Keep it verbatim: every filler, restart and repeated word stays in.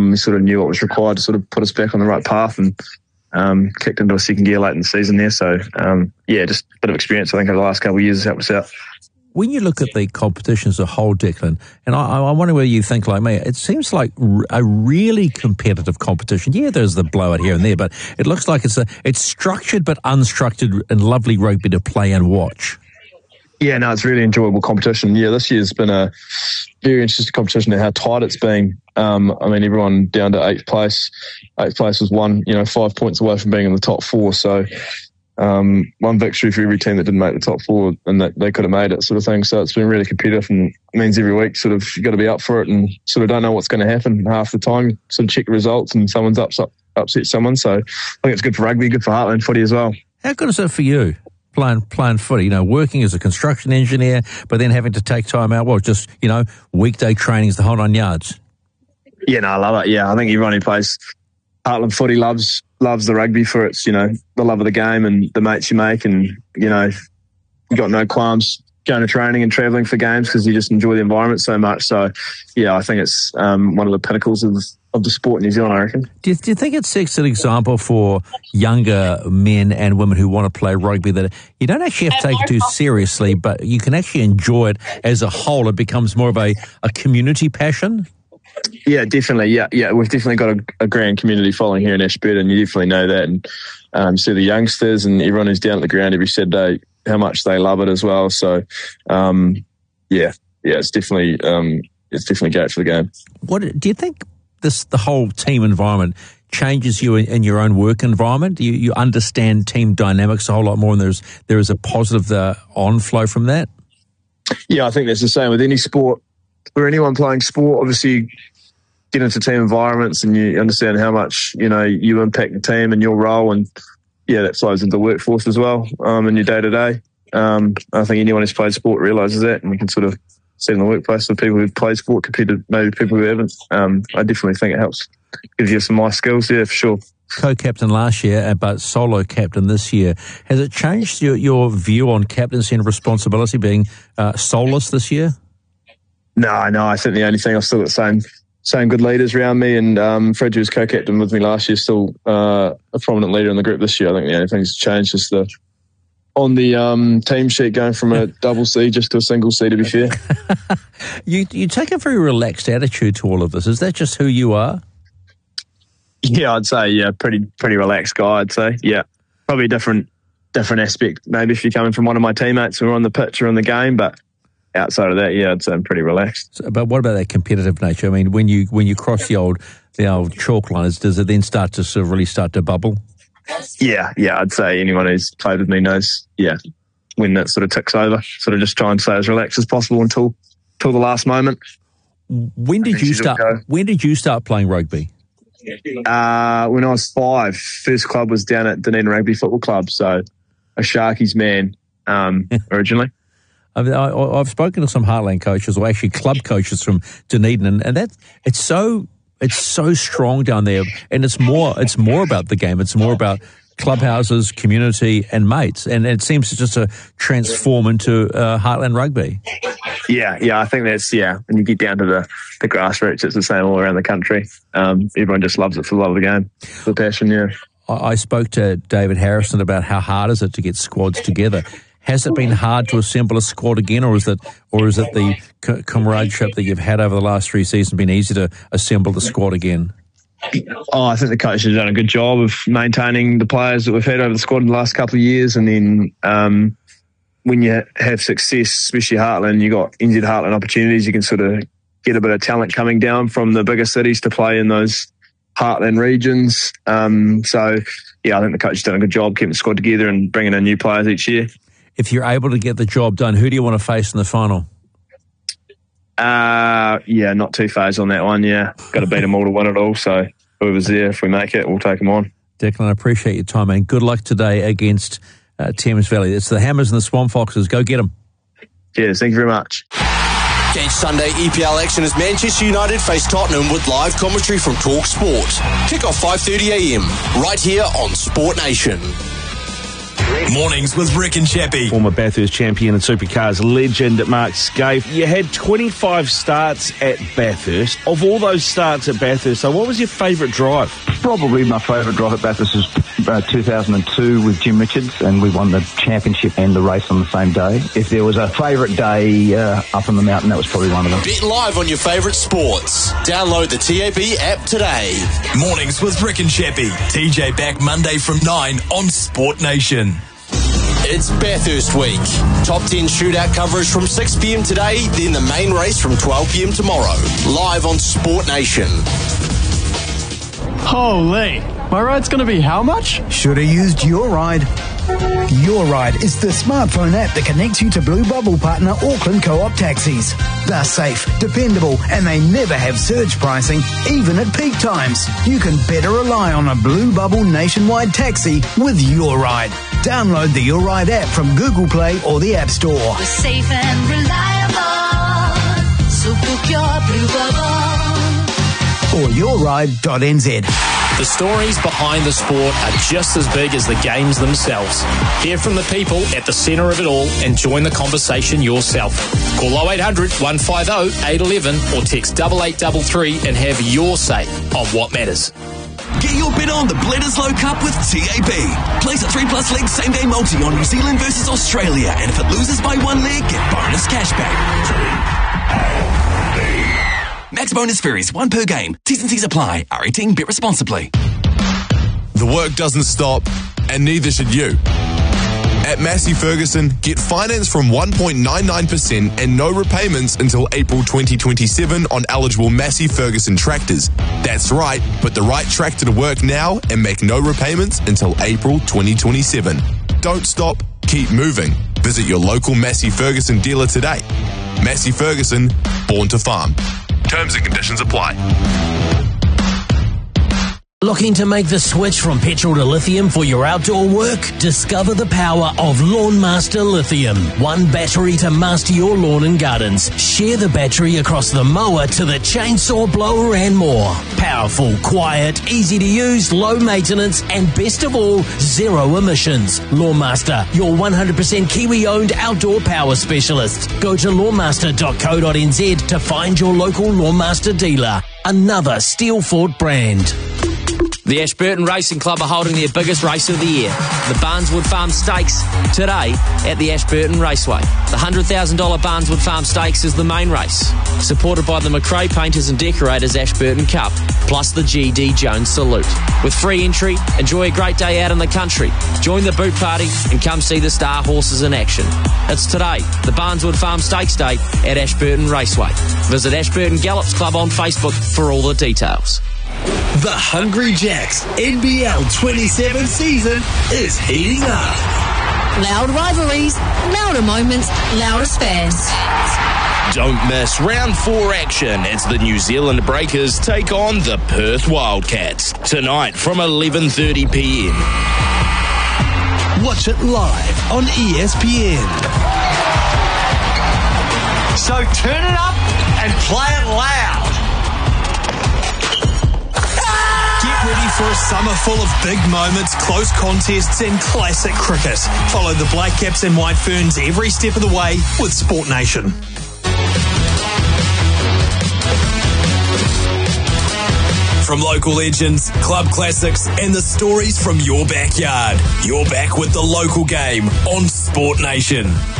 Um, we sort of knew what was required to sort of put us back on the right path, and um, kicked into a second gear late in the season there. So, um, yeah, just a bit of experience, I think, over the last couple of years has helped us out. When you look at the competition as a whole, Declan, and I, I wonder whether you think like me, it seems like a really competitive competition. Yeah, there's the blowout here and there, but it looks like it's a it's structured but unstructured and lovely rugby to play and watch. Yeah, no, it's really enjoyable competition. Yeah, this year's been a very interesting competition and how tight it's been. Um, I mean, everyone down to eighth place. Eighth place was one, you know, five points away from being in the top four. So um, one victory for every team that didn't make the top four, and that they could have made it, sort of thing. So it's been really competitive, and it means every week sort of you've got to be up for it, and sort of don't know what's going to happen half the time. Sort of check the results, and someone's upset, upset someone. So I think it's good for rugby, good for Heartland footy as well. How good is it for you? Playing, playing footy, you know, working as a construction engineer, but then having to take time out, well, just, you know, weekday trainings, the whole nine yards. Yeah, no, I love it. Yeah, I think everyone who plays Heartland footy loves loves the rugby for its, you know, the love of the game and the mates you make, and, you know, you got no qualms going to training and travelling for games because you just enjoy the environment so much. So, yeah, I think it's um, one of the pinnacles of of the sport in New Zealand, I reckon. Do you, do you think it sets an example for younger men and women who want to play rugby, that you don't actually have to take it too seriously, but you can actually enjoy it as a whole? It becomes more of a, a community passion? Yeah, definitely. Yeah, yeah, we've definitely got a, a grand community following here in Ashburton, and you definitely know that. And um, see the youngsters and everyone who's down at the ground every Saturday, how much they love it as well. So, um, yeah, yeah, it's definitely um, it's definitely great for the game. What do you think? This the whole team environment changes you in, in your own work environment? You, you understand team dynamics a whole lot more, and there's there is a positive uh, on-flow from that? Yeah, I think that's the same with any sport. For anyone playing sport, obviously you get into team environments and you understand how much, you know, you impact the team and your role, and yeah, that flows into the workforce as well, um, in your day-to-day. Um, I think anyone who's played sport realises that, and you can sort of see in the workplace with people who've played sport compared to maybe people who haven't. Um, I definitely think it helps. Gives you some nice skills, yeah, for sure. Co-captain last year, but solo captain this year. Has it changed your, your view on captaincy and responsibility being uh, soulless this year? No, no, I think the only thing, I've still got the same, same good leaders around me, and um, Fred, who was co-captain with me last year, still uh, a prominent leader in the group this year. I think the only thing that's changed is the on the um, team sheet going from a double C just to a single C, to be fair. you you take a very relaxed attitude to all of this. Is that just who you are? Yeah, I'd say, yeah, pretty pretty relaxed guy, I'd say. Yeah, probably a different, different aspect maybe if you're coming from one of my teammates who are on the pitch or in the game, but outside of that, yeah, I'd say I'm pretty relaxed. So, but what about that competitive nature? I mean, when you when you cross the old the old chalk lines, does it then start to sort of really start to bubble? Yeah, yeah, I'd say anyone who's played with me knows, yeah, when that sort of ticks over, sort of just try and stay as relaxed as possible until until the last moment. When did you start? When did you start playing rugby? Uh, when I was five. First club was down at Dunedin Rugby Football Club, so a Sharkies man um, originally. I've, I've spoken to some Heartland coaches, or actually club coaches from Dunedin, and, and that it's so it's so strong down there, and it's more it's more about the game. It's more about clubhouses, community, and mates, and it seems to just to transform into uh, Heartland rugby. Yeah, yeah, I think that's, yeah, when you get down to the, the grassroots, it's the same all around the country. Um, everyone just loves it for the love of the game, for the passion, yeah. I, I spoke to David Harrison about how hard is it to get squads together. Has it been hard to assemble a squad again, or is it, or is it the comradeship that you've had over the last three seasons been easy to assemble the squad again? Oh, I think the coach has done a good job of maintaining the players that we've had over the squad in the last couple of years, and then um, when you have success, especially Heartland, you got N Z Heartland opportunities. You can sort of get a bit of talent coming down from the bigger cities to play in those Heartland regions. Um, so, yeah, I think the coach has done a good job keeping the squad together and bringing in new players each year. If you're able to get the job done, who do you want to face in the final? Uh, yeah, not too phased on that one, yeah. Got to beat them all to win it all, so whoever's there, if we make it, we'll take them on. Declan, I appreciate your time, man. Good luck today against uh, Thames Valley. It's the Hammers and the Swamp Foxes. Go get them. Cheers, thank you very much. Catch Sunday E P L action as Manchester United face Tottenham with live commentary from Talk Sport. Kick off five thirty a m right here on Sport Nation. Mornings with Rick and Chappie. Former Bathurst champion and supercars legend Mark Scaife. You had twenty-five starts at Bathurst. Of all those starts at Bathurst, so what was your favourite drive? Probably my favourite drive at Bathurst was uh, two thousand two with Jim Richards, and we won the championship and the race on the same day. If there was a favourite day uh, up on the mountain, that was probably one of them. Bet live on your favourite sports. Download the T A B app today. Mornings with Rick and Chappie. T J back Monday from nine on Sport Nation. It's Bathurst week. Top ten shootout coverage from six p.m. today, then the main race from twelve p.m. tomorrow. Live on Sport Nation. Holy, my ride's going to be how much? Should have used Your Ride. Your Ride is the smartphone app that connects you to Blue Bubble partner Auckland Co-op taxis. They're safe, dependable, and they never have surge pricing, even at peak times. You can better rely on a Blue Bubble nationwide taxi with Your Ride. Download the Your Ride app from Google Play or the App Store. We're safe and reliable, so book your Blue Bubble. Or your ride dot n z. The stories behind the sport are just as big as the games themselves. Hear from the people at the centre of it all and join the conversation yourself. Call oh eight hundred, one five oh, eight one one or text eight eight three three and have your say on what matters. Get your bet on the Bledisloe Cup with T A B. Place a three plus leg same day multi on New Zealand versus Australia, and if it loses by one leg, get bonus cashback. Max bonus varies, one per game. T's and C's apply. R eighteen, bet responsibly. The work doesn't stop, and neither should you. At Massey Ferguson, get finance from one point nine nine percent and no repayments until April twenty twenty-seven on eligible Massey Ferguson tractors. That's right, put the right tractor to work now and make no repayments until April twenty twenty-seven. Don't stop, keep moving. Visit your local Massey Ferguson dealer today. Massey Ferguson, born to farm. Terms and conditions apply. Looking to make the switch from petrol to lithium for your outdoor work? Discover the power of Lawn Master Lithium. One battery to master your lawn and gardens. Share the battery across the mower to the chainsaw blower and more. Powerful, quiet, easy to use, low maintenance, and best of all, zero emissions. Lawn Master, your one hundred percent Kiwi-owned outdoor power specialist. Go to lawnmaster dot co dot n z to find your local Lawn Master dealer. Another Steelfort brand. The Ashburton Racing Club are holding their biggest race of the year, the Barneswood Farm Stakes, today at the Ashburton Raceway. The one hundred thousand dollars Barneswood Farm Stakes is the main race, supported by the McRae Painters and Decorators Ashburton Cup, plus the G D Jones Salute. With free entry, enjoy a great day out in the country, join the boot party and come see the star horses in action. It's today, the Barneswood Farm Stakes Day at Ashburton Raceway. Visit Ashburton Gallops Club on Facebook for all the details. The Hungry Jacks N B L twenty-seven season is heating up. Loud rivalries, louder moments, loudest fans. Don't miss round four action as the New Zealand Breakers take on the Perth Wildcats tonight from eleven thirty p.m. Watch it live on E S P N. So turn it up and play it loud. Get ready for a summer full of big moments, close contests and classic cricket. Follow the Black Caps and White Ferns every step of the way with Sport Nation. From local legends, club classics and the stories from your backyard. You're back with the local game on Sport Nation.